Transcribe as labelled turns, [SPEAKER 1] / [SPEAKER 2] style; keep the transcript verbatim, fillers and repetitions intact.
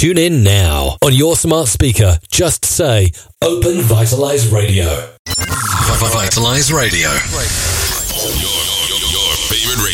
[SPEAKER 1] Tune in now. On your smart speaker, just say Open Vitalize Radio.
[SPEAKER 2] Vitalize Radio. Your, your, your favorite radio.